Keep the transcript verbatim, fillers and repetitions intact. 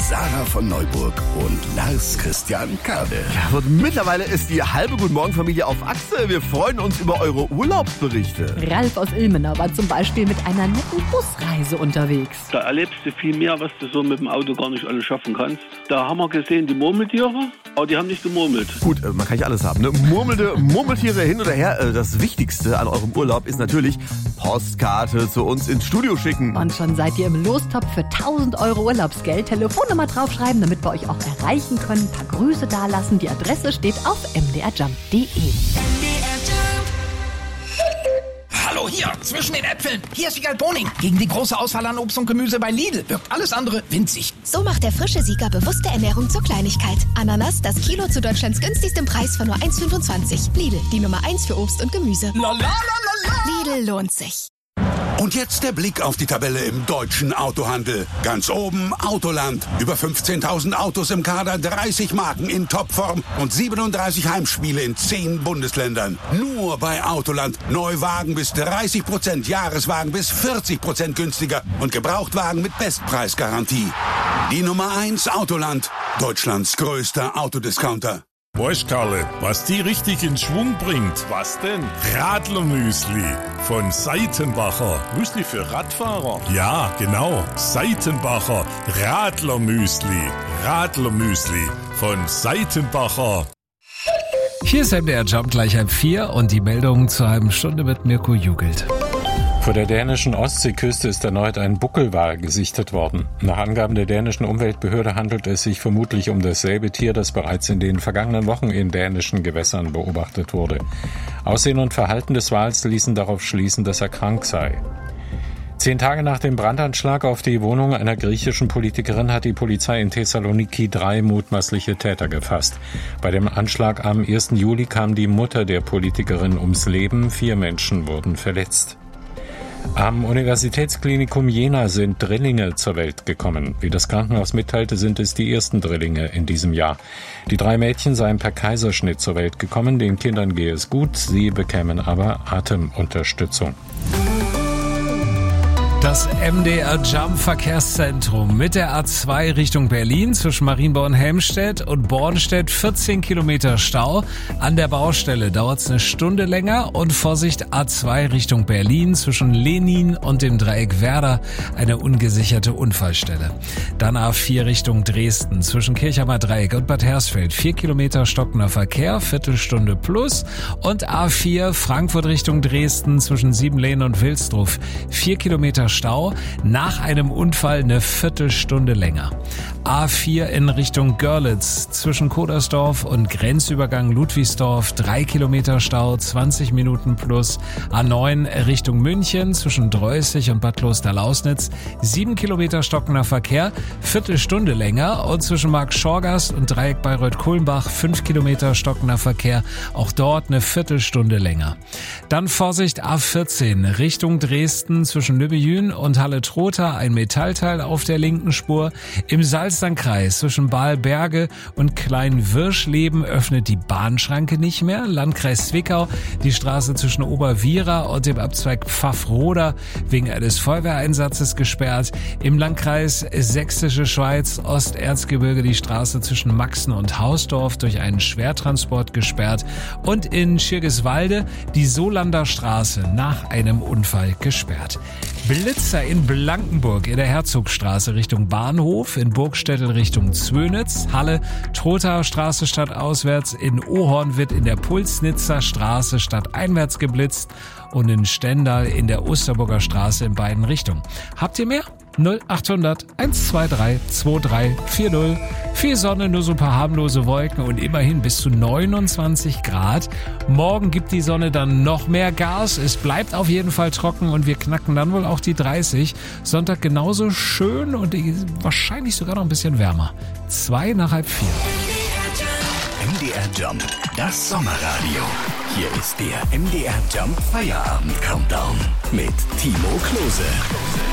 Sarah von Neuburg und Lars Christian Kade. Ja, und mittlerweile ist die halbe Guten Morgen Familie auf Achse. Wir freuen uns über eure Urlaubsberichte. Ralf aus Ilmenau war zum Beispiel mit einer netten Busreise unterwegs. Da erlebst du viel mehr, was du so mit dem Auto gar nicht alles schaffen kannst. Da haben wir gesehen die Murmeltiere, aber die haben nicht gemurmelt. Gut, man kann nicht alles haben, ne? Murmelnde Murmeltiere hin oder her. Das Wichtigste an eurem Urlaub ist natürlich Postkarte zu uns ins Studio schicken. Und schon seid ihr im Lostopf für tausend Euro Urlaubsgeld. Telefonnummer draufschreiben, damit wir euch auch erreichen können. Ein paar Grüße dalassen. Die Adresse steht auf m d r jump punkt d e. Hallo hier, zwischen den Äpfeln. Hier ist Wiegald Boning. Gegen die große Auswahl an Obst und Gemüse bei Lidl wirkt alles andere winzig. So macht der frische Sieger bewusste Ernährung zur Kleinigkeit. Ananas, das Kilo zu Deutschlands günstigstem Preis von nur eins Komma fünfundzwanzig. Lidl, die Nummer eins für Obst und Gemüse. La, la, la, la, la. Lidl lohnt sich. Und jetzt der Blick auf die Tabelle im deutschen Autohandel. Ganz oben Autoland. Über fünfzehntausend Autos im Kader, dreißig Marken in Topform und siebenunddreißig Heimspiele in zehn Bundesländern. Nur bei Autoland. Neuwagen bis dreißig Prozent, Jahreswagen bis vierzig Prozent günstiger und Gebrauchtwagen mit Bestpreisgarantie. Die Nummer eins Autoland. Deutschlands größter Autodiscounter. Weißt, Karle, was die richtig in Schwung bringt? Was denn? Radlermüsli von Seitenbacher. Müsli für Radfahrer? Ja, genau. Seitenbacher Radlermüsli. Radlermüsli von Seitenbacher. Hier ist M D R Jump gleich halb vier und die Meldung zur halben Stunde mit Mirko Jugelt. Vor der dänischen Ostseeküste ist erneut ein Buckelwal gesichtet worden. Nach Angaben der dänischen Umweltbehörde handelt es sich vermutlich um dasselbe Tier, das bereits in den vergangenen Wochen in dänischen Gewässern beobachtet wurde. Aussehen und Verhalten des Wals ließen darauf schließen, dass er krank sei. Zehn Tage nach dem Brandanschlag auf die Wohnung einer griechischen Politikerin hat die Polizei in Thessaloniki drei mutmaßliche Täter gefasst. Bei dem Anschlag am ersten Juli kam die Mutter der Politikerin ums Leben, vier Menschen wurden verletzt. Am Universitätsklinikum Jena sind Drillinge zur Welt gekommen. Wie das Krankenhaus mitteilte, sind es die ersten Drillinge in diesem Jahr. Die drei Mädchen seien per Kaiserschnitt zur Welt gekommen. Den Kindern gehe es gut, sie bekämen aber Atemunterstützung. Das M D R Jump Verkehrszentrum mit der A zwei Richtung Berlin zwischen Marienborn-Helmstedt und Bornstedt vierzehn Kilometer Stau. An der Baustelle dauert es eine Stunde länger und Vorsicht A zwei Richtung Berlin zwischen Lenin und dem Dreieck Werder eine ungesicherte Unfallstelle. Dann A vier Richtung Dresden zwischen Kirchheimer Dreieck und Bad Hersfeld vier Kilometer stockender Verkehr, Viertelstunde plus und A vier Frankfurt Richtung Dresden zwischen Siebenlehn und Wilsdruff vier Kilometer Stau, nach einem Unfall eine Viertelstunde länger. A vier in Richtung Görlitz zwischen Kodersdorf und Grenzübergang Ludwigsdorf drei Kilometer Stau, zwanzig Minuten plus. A neun Richtung München zwischen Dreußig und Bad Klosterlausnitz sieben Kilometer stockender Verkehr, Viertelstunde länger und zwischen Marktschorgast und Dreieck Bayreuth-Kulmbach fünf Kilometer stockender Verkehr, auch dort eine Viertelstunde länger. Dann Vorsicht A vierzehn Richtung Dresden zwischen Lübbejün und Halle-Trotha ein Metallteil auf der linken Spur. Im Salzlandkreis zwischen Balberge und Klein-Wirschleben öffnet die Bahnschranke nicht mehr. Landkreis Zwickau die Straße zwischen Oberwiera und dem Abzweig Pfaffroda wegen eines Feuerwehreinsatzes gesperrt. Im Landkreis Sächsische Schweiz Osterzgebirge die Straße zwischen Maxen und Hausdorf durch einen Schwertransport gesperrt. Und in Schirgiswalde die Solander Straße nach einem Unfall gesperrt. Blitzer in Blankenburg in der Herzogstraße Richtung Bahnhof, in Burgstädtel Richtung Zwönitz, Halle, Trotha Straße stadtauswärts, in Ohorn wird in der Pulsnitzer Straße stadteinwärts geblitzt und in Stendal in der Osterburger Straße in beiden Richtungen. Habt ihr mehr? null achthundert eins zwei drei zwei drei vier null. Viel Sonne, nur so ein paar harmlose Wolken und immerhin bis zu neunundzwanzig Grad. Morgen gibt die Sonne dann noch mehr Gas. Es bleibt auf jeden Fall trocken und wir knacken dann wohl auch die dreißig. Sonntag genauso schön und wahrscheinlich sogar noch ein bisschen wärmer. Zwei nach halb vier. M D R Jump, das Sommerradio. Hier ist der M D R Jump Feierabend Countdown mit Timo Klose.